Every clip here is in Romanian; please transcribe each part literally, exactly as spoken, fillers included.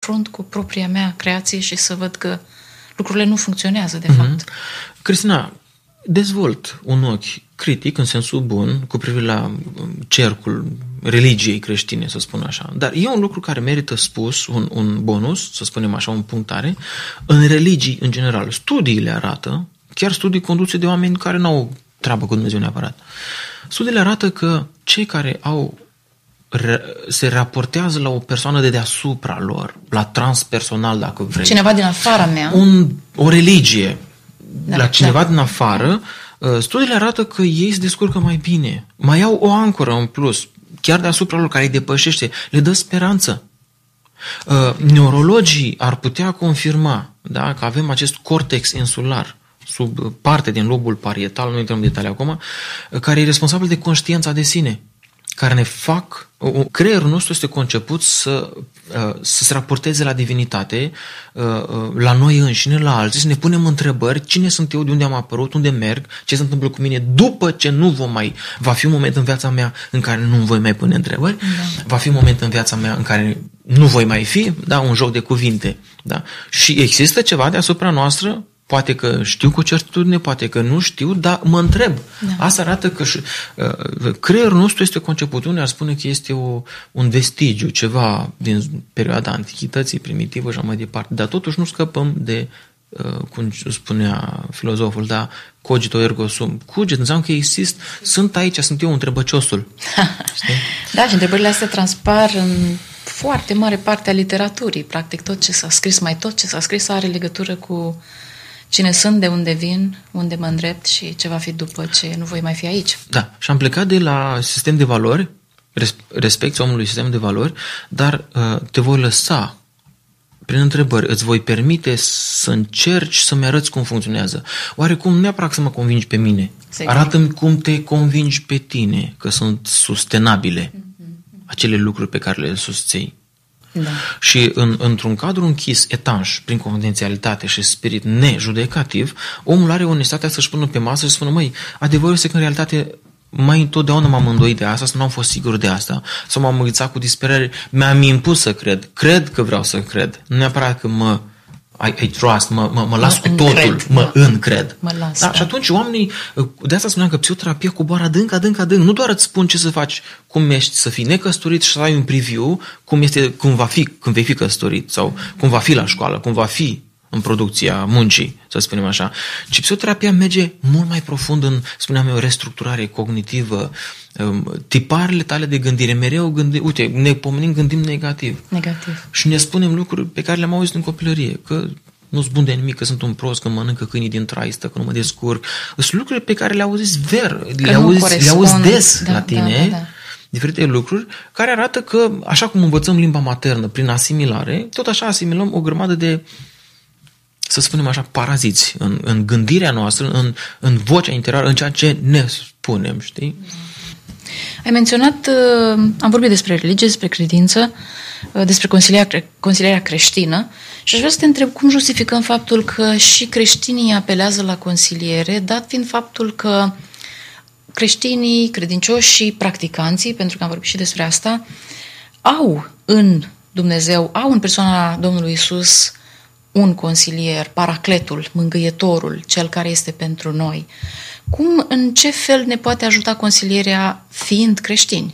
confrunt cu propria mea creație și să văd că lucrurile nu funcționează, de Mm-hmm. fapt. Cristina, dezvolt un ochi critic, în sensul bun, cu privire la cercul religiei creștine, să spun așa. Dar e un lucru care merită spus, un, un bonus, să spunem așa, un punctare. În religii, în general, studiile arată, chiar studii conduse de oameni care nu au treabă cu Dumnezeu neapărat, studiile arată că cei care au se raportează la o persoană de deasupra lor, la transpersonal, dacă vrei. Cineva din afara mea. Un, o religie, da, la cineva da. din afară, studiile arată că ei se descurcă mai bine. Mai au o ancoră în plus, chiar deasupra lor, care îi depășește, le dă speranță. Neurologii ar putea confirma, da, că avem acest cortex insular, sub parte din lobul parietal, nu intrăm în detalii acum, care e responsabil de conștiința de sine, care ne fac, creierul nostru este conceput să, să se raporteze la divinitate, la noi înșine, la alții, să ne punem întrebări, cine sunt eu, de unde am apărut, unde merg, ce se întâmplă cu mine, după ce nu vom mai, va fi un moment în viața mea în care nu voi mai pune întrebări, da. Va fi un moment în viața mea în care nu voi mai fi, da, un joc de cuvinte, da? Și există ceva deasupra noastră. Poate că știu cu certitudine, poate că nu știu, dar mă întreb. Da. Asta arată că și, uh, creierul nostru este conceput. Unii ar spune că este o, un vestigiu, ceva din perioada antichității, primitivă și așa mai departe. Dar totuși nu scăpăm de, uh, cum spunea filozoful, da, cogito ergo sum. Cuget înseamnă că există, sunt aici, sunt eu întrebăciosul. Da, și întrebările astea transpar în foarte mare parte a literaturii. Practic tot ce s-a scris, mai tot ce s-a scris are legătură cu cine sunt, de unde vin, unde mă îndrept și ce va fi după ce nu voi mai fi aici. Da, și am plecat de la sistem de valori, respecti omului sistem de valori, dar uh, te voi lăsa prin întrebări, îți voi permite să încerci să-mi arăți cum funcționează. Oarecum, nu neapărat să mă convingi pe mine, Sigur. Arată-mi cum te convingi pe tine, că sunt sustenabile mm-hmm. acele lucruri pe care le susții. Da. Și în, într-un cadru închis, etanș, prin confidențialitate și spirit nejudecativ, omul are onestatea să-și pună pe masă și să spună, măi, adevărul este că în realitate mai întotdeauna m-am îndoit de asta, sau nu am fost sigur de asta, sau m-am înghițat cu disperare, mi-am impus să cred, cred că vreau să cred, nu neapărat că mă I, I trust, mă, mă, mă las mă cu totul, încred, mă da. încred. Mă las, da? Da. Și atunci oamenii, de asta spuneam că psihoterapia coboară adânc, adânc, adânc. Nu doar îți spun ce să faci, cum ești să fii necăsătorit și să ai un preview, cum, este, cum va fi când vei fi căsătorit sau cum va fi la școală, cum va fi în producția muncii, să spunem așa. Ci psihoterapia merge mult mai profund în, spuneam eu, restructurare cognitivă, tiparele tale de gândire, mereu gândim, uite, ne pomenim, gândim negativ. Negativ. Și ne spunem lucruri pe care le-am auzit în copilărie, că nu-s bun de nimic, că sunt un prost, că mănâncă câinii din traistă, că nu mă descurc. Sunt lucruri pe care le auzi ver, le auzi, le auzi des da, la tine, da, da, da. Diferite lucruri, care arată că, așa cum învățăm limba maternă prin asimilare, tot așa asimilăm o grămadă de, să spunem așa, paraziți în, în gândirea noastră, în, în vocea interioară, în ceea ce ne spunem, știi? Ai menționat, am vorbit despre religie, despre credință, despre consilierea, consilierea creștină și aș vrea să te întreb cum justificăm faptul că și creștinii apelează la consiliere, dat fiind faptul că creștinii, credincioșii, practicanții, pentru că am vorbit și despre asta, au în Dumnezeu, au în persoana Domnului Iisus un consilier, paracletul, mângâietorul, cel care este pentru noi. Cum, în ce fel ne poate ajuta consilierea fiind creștini?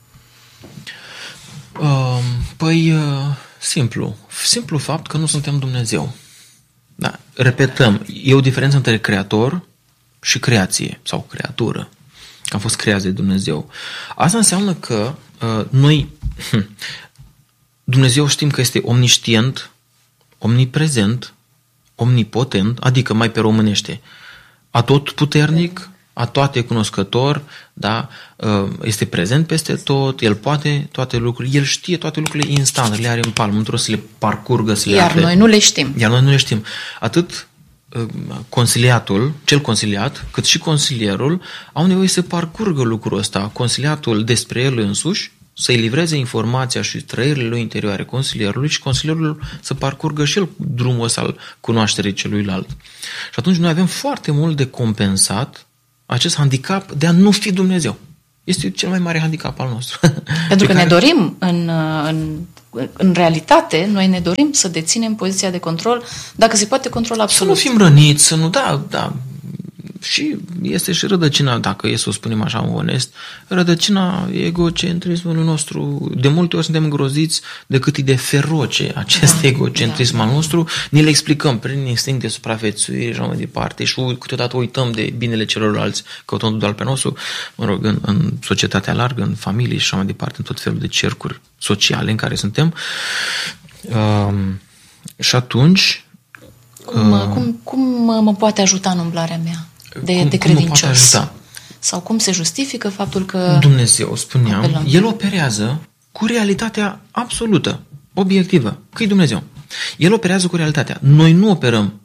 Uh, păi, uh, simplu. Simplu fapt că nu suntem Dumnezeu. Da. Repetăm, e o diferență între creator și creație, sau creatură. Am fost creați de Dumnezeu. Asta înseamnă că uh, noi, Dumnezeu știm că este omniștient, omniprezent, omnipotent, adică mai pe românește, atotputernic, a toate cunoscător, da? Este prezent peste tot, El poate toate lucrurile, El știe toate lucrurile instant, le are în palmă, nu trebuie să le parcurgă, să le Iar afle. noi nu le știm. Iar noi nu le știm. Atât consiliatul, cel consiliat, cât și consilierul au nevoie să parcurgă lucrul ăsta, consiliatul despre el însuși, să-i livreze informația și trăirile lui interioare consilierului și consilierul să parcurgă și el drumul ăsta al cunoașterii celuilalt. Și atunci noi avem foarte mult de compensat acest handicap de a nu fi Dumnezeu. Este cel mai mare handicap al nostru. Pentru că care... ne dorim în, în în realitate, noi ne dorim să deținem poziția de control, dacă se poate, control absolut. Să nu fim răniți, să nu, da, da. Și este și rădăcina, dacă e să o spunem așa onest, rădăcina egocentrismului nostru. De multe ori suntem îngroziți de cât e de feroce acest da, egocentrism da, al nostru. Ni le explicăm prin instinct de supraviețuire și așa mai departe și câteodată uităm de binele celorlalți, căutând doar pe nostru, mă rog, în, în societatea largă, în familie și așa mai departe, în tot felul de cercuri sociale în care suntem. Uh, și atunci... Cum, uh, cum, cum mă poate ajuta în umblarea mea? De, cum, de credincios. Cum sau cum se justifică faptul că... Dumnezeu, spuneam, apelăm. El operează cu realitatea absolută, obiectivă. Că e Dumnezeu. El operează cu realitatea. Noi nu operăm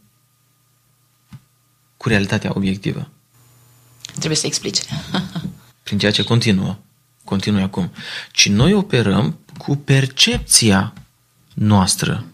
cu realitatea obiectivă. Trebuie să explici. Prin ceea ce continuă. Continuă acum. Ci noi operăm cu percepția noastră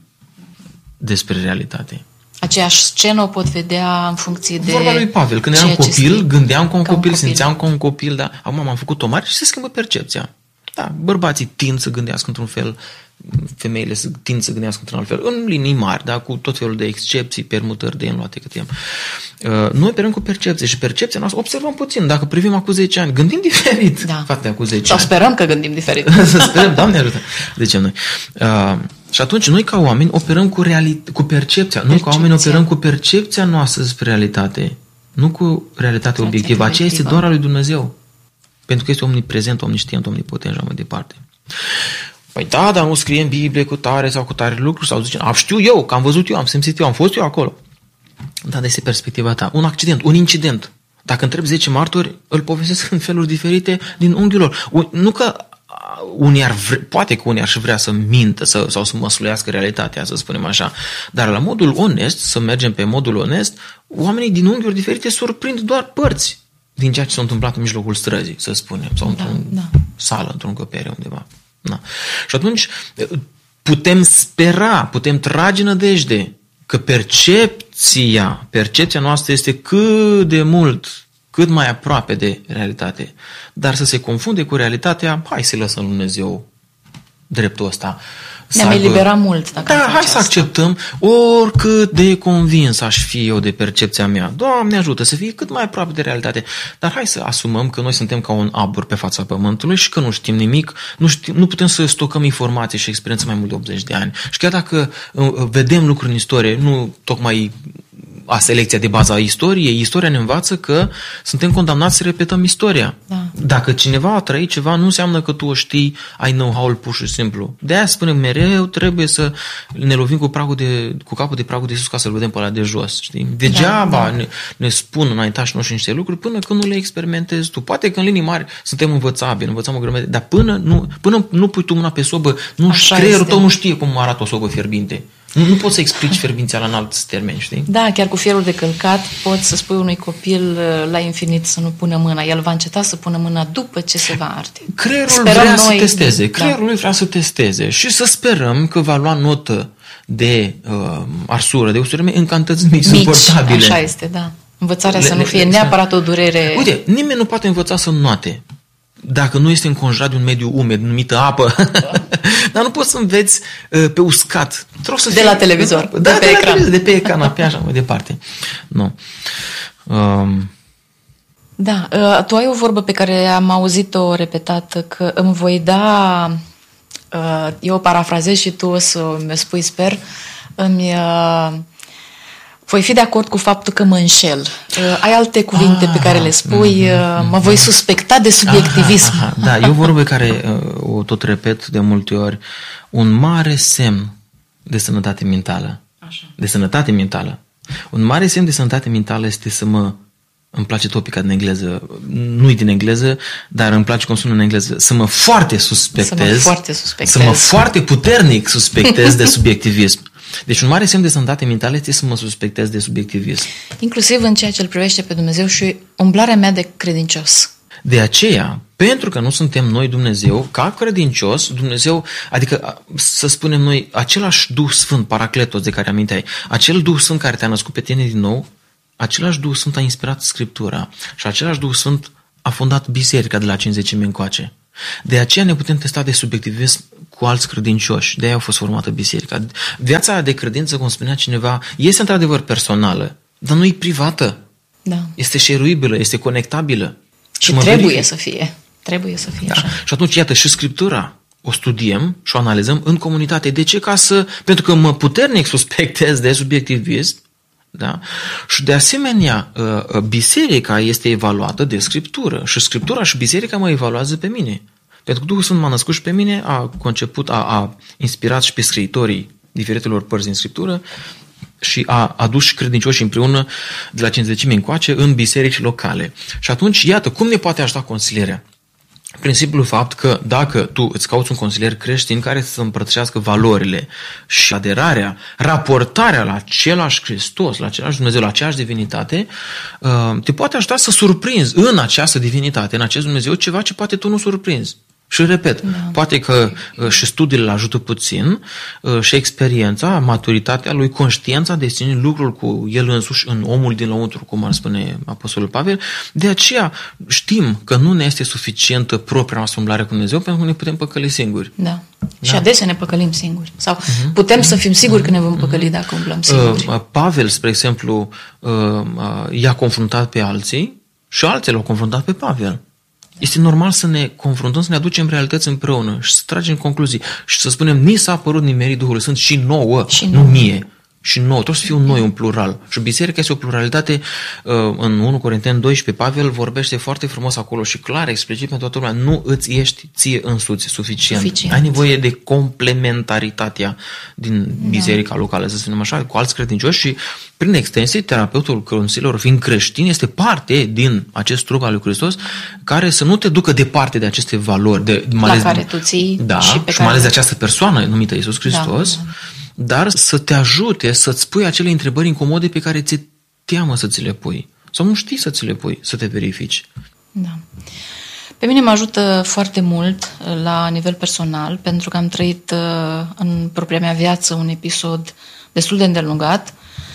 despre realitate. Aceeași scenă o pot vedea în funcție de... Vorba lui Pavel, când eram copil, gândeam ca un copil, copil, simțeam ca un copil, dar acum m-am făcut o mare și se schimbă percepția. Da, bărbații tind să gândească într-un fel, femeile tind să gândească într-un alt fel, în linii mari, da, cu tot felul de excepții, permutări de înluate cât timp. Uh, noi operăm cu percepție și percepția noastră, observăm puțin, dacă privim acum zece ani, gândim diferit da. față de acum zece Sau ani. sperăm că gândim diferit. Să sperăm, Doamne ajută, zicem noi. Uh, Și atunci noi ca oameni operăm cu, reali- cu percepția. Noi ca oameni operăm cu percepția noastră despre realitate. Nu cu realitatea obiectivă. Aceea este doar a lui Dumnezeu. Pentru că este omniprezent, omniștient, omnipotent și mai departe. Păi da, dar nu scrie în Biblie cu tare sau cu tare lucruri sau zice, am știu eu, că am văzut eu, am simțit eu, am fost eu acolo. Da, dar este perspectiva ta. Un accident, un incident. Dacă întrebi zece martori, îl povestesc în feluri diferite din unghiul lor. Nu că unii ar vre, poate că unii ar și vrea să mintă să, sau să măsluiască realitatea, să spunem așa, dar la modul onest, să mergem pe modul onest, oamenii din unghiuri diferite surprind doar părți din ceea ce s-a întâmplat în mijlocul străzii, să spunem, sau da, într-o da. sală, într-o încăpere undeva. Da. Și atunci putem spera, putem trage nădejde că percepția, percepția noastră este cât de mult cât mai aproape de realitate. Dar să se confunde cu realitatea, hai să lăsăm lui Dumnezeu dreptul ăsta. Ne-am eliberat mult. Dacă da, hai asta. să acceptăm oricât de convins aș fi eu de percepția mea. Doamne ajută să fie cât mai aproape de realitate. Dar hai să asumăm că noi suntem ca un abur pe fața pământului și că nu știm nimic, nu, știm, nu putem să stocăm informații și experiență mai mult de optzeci de ani. Și chiar dacă vedem lucruri în istorie, nu tocmai a selecția de bază a istoriei, istoria ne învață că suntem condamnați să repetăm istoria. Da. Dacă cineva a trăit ceva, nu înseamnă că tu o știi, ai know-how-ul pur și simplu. De aia spunem mereu, trebuie să ne lovim cu, pragul de, cu capul de pragul de sus ca să-l vedem pe ăla de jos. Știi? Degeaba da, da. Ne, ne spun înaintașii noștri niște lucruri până când nu le experimentezi tu. Poate că în linii mari suntem învățabili, învățăm o grămadă, dar până nu, până nu pui tu mâna pe sobă, nu, creierul tău nu știe cum arată o sobă fierbinte. Nu, nu poți să explici fierbinția la în alți termeni, știi? Da, chiar cu fierul de călcat poți să spui unui copil la infinit să nu pună mâna. El va înceta să pună mâna după ce se va arde. Creierul sperăm vrea noi, să testeze. Da. Creierul lui vrea să testeze și să sperăm că va lua notă de uh, arsură, de usurime în cantități mici, suportabile. Așa este, da. Învățarea le, să nu fie le, neapărat o durere... Uite, nimeni nu poate învăța să înnoate dacă nu este înconjurat de un mediu umed, numită apă. Dar nu poți să înveți uh, pe uscat. Să de fie, la televizor, da, de, de pe de ecran. La, de pe canapea, așa mai departe. Nu. Um. Da, uh, tu ai o vorbă pe care am auzit-o repetată, că îmi voi da, uh, eu o parafrazez și tu o să mi spui, sper, îmi... Uh, voi fi de acord cu faptul că mă înșel. Uh, ai alte cuvinte ah, pe care le spui, uh, mă voi suspecta de subiectivism. Aha, aha, da, e o vorbă pe care uh, o tot repet de multe ori. Un mare semn de sănătate mentală. Așa. De sănătate mentală. Un mare semn de sănătate mentală este să mă... Îmi place topica din engleză. Nu-i din engleză, dar îmi place cum sună în engleză. Să mă foarte suspectez. Să mă foarte suspectez. Să mă foarte puternic suspectez de subiectivism. Deci un mare semn de sănătate mentală este să mă suspectez de subiectivism. Inclusiv în ceea ce îl privește pe Dumnezeu și umblarea mea de credincios. De aceea, pentru că nu suntem noi Dumnezeu, ca credincios, Dumnezeu, adică să spunem noi, același Duh Sfânt, Paracletos de care aminteai, acel Duh Sfânt care te-a născut pe tine din nou, același Duh Sfânt a inspirat Scriptura și același Duh Sfânt a fondat biserica de la cincizecime încoace. De aceea ne putem testa de subiectivism cu alți credincioși. De aia a fost formată biserica. Viața de credință, cum spunea cineva, este într-adevăr personală, dar nu e privată. Da. Este șeruibilă, este conectabilă. Și, și trebuie verific. să fie. Trebuie să fie da. așa. Și atunci, iată, și Scriptura o studiem și o analizăm în comunitate. De ce? Ca să, pentru că mă puternic suspectez de subiectivist, da? Și de asemenea, biserica este evaluată de Scriptură și Scriptura și biserica mă evaluează pe mine. Pentru că Duhul Sfânt m-a născut și pe mine, a conceput, a, a inspirat și pe scriitorii diferitelor părți din Scriptură și a adus și credincioși împreună de la cincizecime încoace în biserici locale. Și atunci, iată, cum ne poate ajuta consilierea? Prin simplu fapt că dacă tu îți cauți un consilier creștin care să împărtășească valorile și aderarea, raportarea la același Hristos, la același Dumnezeu, la aceeași divinitate, te poate ajuta să surprinzi în această divinitate, în acest Dumnezeu, ceva ce poate tu nu surprinzi. Și repet, da. Poate că și studiile îl ajută puțin, și experiența, maturitatea lui, conștiința de sine, lucrul cu el însuși în omul din lăuntru, cum ar spune Apostolul Pavel. De aceea știm că nu ne este suficientă propria noastră umblare cu Dumnezeu, pentru că ne putem păcăli singuri. Da. Da. Și adesea ne păcălim singuri. Sau uh-huh. putem uh-huh. să fim siguri că ne vom păcăli uh-huh. dacă umblăm singuri. Uh, Pavel, spre exemplu, uh, uh, i-a confruntat pe alții și alții l-au confruntat pe Pavel. Este normal să ne confruntăm, să ne aducem realități împreună și să tragem concluzii și să spunem, ni s-a părut nimerit Duhului Sfânt și nouă, și nu nouă. mie. Și nouă, trebuie să fie un noi, un plural. Și biserica este o pluralitate. În unu Corinteni doisprezece, Pavel vorbește foarte frumos acolo și clar, explicit pentru toată lumea, nu îți ești ție însuți suficient. suficient. Ai nevoie de complementaritatea din biserica da. locală, să spunem așa, cu alți credincioși și prin extensie, terapeutul consilierul, fiind creștin, este parte din acest trup al lui Hristos care să nu te ducă departe de aceste valori. De, mai ales, la care tu ții da, și pe și care... mai ales de această persoană numită Iisus Hristos, da, da. Dar să te ajute să-ți pui acele întrebări incomode pe care ți-e teamă să ți le pui. Sau nu știi să ți le pui, să te verifici. Da. Pe mine mă ajută foarte mult la nivel personal, pentru că am trăit în propria mea viață un episod destul de îndelungat,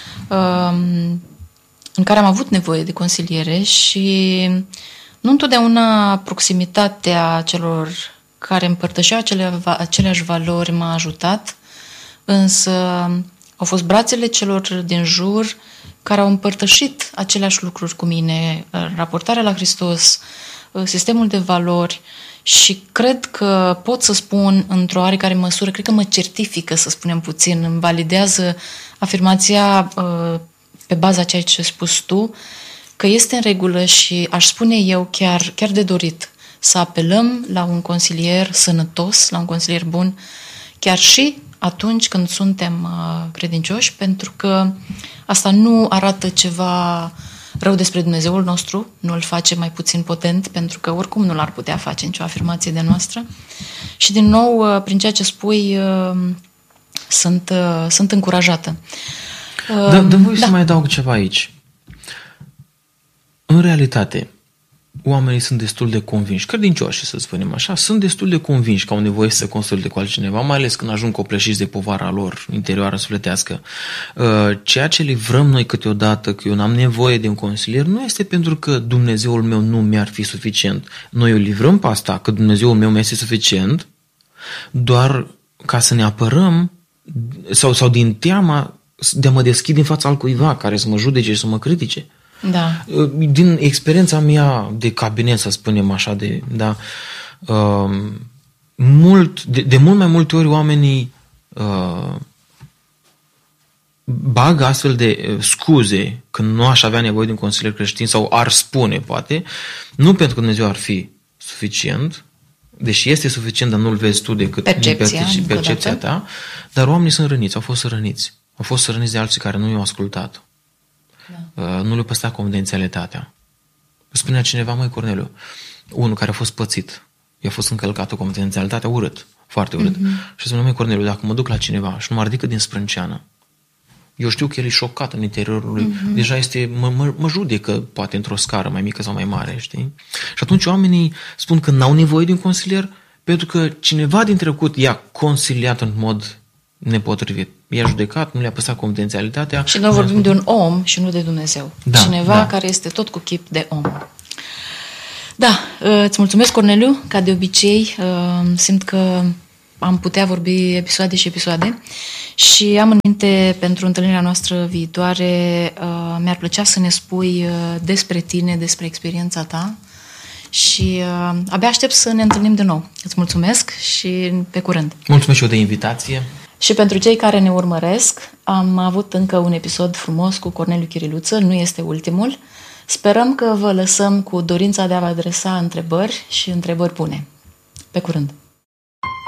în care am avut nevoie de consiliere și nu întotdeauna proximitatea celor care împărtășeau acele, aceleași valori m-a ajutat, însă au fost brațele celor din jur care au împărtășit aceleași lucruri cu mine, raportarea la Hristos, sistemul de valori și cred că pot să spun într-o oarecare măsură, cred că mă certifică, să spunem puțin, îmi validează afirmația pe baza ceea ce ai spus tu, că este în regulă și aș spune eu chiar, chiar de dorit să apelăm la un consilier sănătos, la un consilier bun, chiar și atunci când suntem uh, credincioși, pentru că asta nu arată ceva rău despre Dumnezeul nostru, nu îl face mai puțin potent, pentru că oricum nu l-ar putea face nicio afirmație de noastră. Și din nou, uh, prin ceea ce spui, uh, sunt, uh, sunt încurajată. Uh, Dă, dă voi da. să mai adaug ceva aici. În realitate, oamenii sunt destul de convinși, credincioși, să spunem așa, sunt destul de convinși că au nevoie să consulte cu altcineva, mai ales când ajung copleșiți de povara lor interioară sufletească. Ceea ce livrăm noi câteodată, că eu n-am nevoie de un consilier, nu este pentru că Dumnezeul meu nu mi-ar fi suficient. Noi o livrăm pe asta, că Dumnezeul meu mi este suficient, doar ca să ne apărăm sau, sau din teama de a mă deschid în fața altcuiva care să mă judece și să mă critique. Da. Din experiența mea de cabinet, să spunem așa, de, da, uh, mult, de, de mult mai multe ori oamenii uh, bagă astfel de scuze când nu aș avea nevoie de un consilier creștin sau ar spune, poate, nu pentru că Dumnezeu ar fi suficient, deși este suficient, dar nu-l vezi tu decât percepția, percepția, percepția ta, dar oamenii sunt răniți, au fost răniți. Au fost răniți de alții care nu i-au ascultat. Da. Nu le-a păstrat confidențialitatea. Spunea cineva, măi Corneliu, unul care a fost pățit, i-a fost încălcată confidențialitatea, urât, foarte urât. Mm-hmm. Și spunea, măi Corneliu, dacă mă duc la cineva și nu mă ridică din sprânceană, eu știu că el e șocat în interiorul lui, mm-hmm. deja este, mă, mă, mă judecă, poate într-o scară mai mică sau mai mare, știi? Și atunci oamenii spun că n-au nevoie de un consilier pentru că cineva din trecut i-a consiliat în mod nepotrivit. I-a judecat, nu le-a păstrat confidențialitatea. Și noi vorbim de un om și nu de Dumnezeu. Da, Cineva da. care este tot cu chip de om. Da, îți mulțumesc, Corneliu, ca de obicei. Simt că am putea vorbi episoade și episoade și am în minte pentru întâlnirea noastră viitoare, uh, mi-ar plăcea să ne spui uh, despre tine, despre experiența ta și uh, abia aștept să ne întâlnim din nou. Îți mulțumesc și pe curând. Mulțumesc și eu de invitație. Și pentru cei care ne urmăresc, am avut încă un episod frumos cu Corneliu Chiriluță, nu este ultimul. Sperăm că vă lăsăm cu dorința de a vă adresa întrebări și întrebări bune. Pe curând!